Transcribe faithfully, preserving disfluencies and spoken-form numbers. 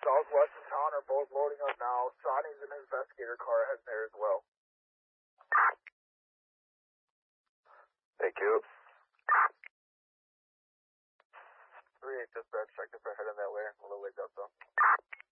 calls west of town are both loading up now. Sonny's an investigator car heading there as well. Thank you. three eight dispatch, check if they're heading that way. A little ways up though.